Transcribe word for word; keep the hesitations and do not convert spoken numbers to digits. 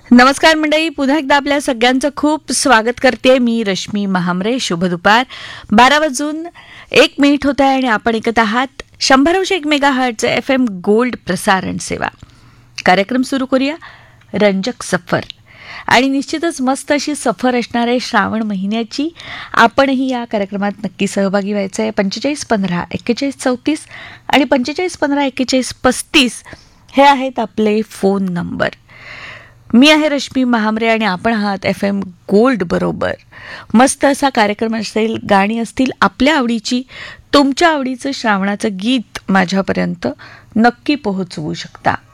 नमस्कार मंडळी, पुन्हा एकदा आपल्या सगळ्यांचं खूप स्वागत करते मी रश्मी महामरे. शुभ दुपार. बारा वाजून एक मिनिट होत आहे आणि आपण ऐकत आहात शंभर अंश एक mega hertz F M gold प्रसारण सेवा. कार्यक्रम सुरू करूया. रंजक सफर आणि निश्चितच मस्त अशी सफर असणार आहे श्रावण महिन्याची. आपणही या कार्यक्रमात नक्की सहभागी व्हायचं आहे. पंचेचाळीस पंधरा एक्केचाळीस चौतीस आणि पंचेचाळीस पंधरा एक्केचाळीस पस्तीस हे आहेत आपले फोन नंबर. मी आहे रश्मी महामरे आणि आपण आहात एफ एम गोल्ड बरोबर. मस्त असा कार्यक्रम असेल, गाणी असतील आपल्या आवडीची. तुमच्या आवडीचं श्रावणाचं गीत माझ्यापर्यंत नक्की पोहोचवू शकता.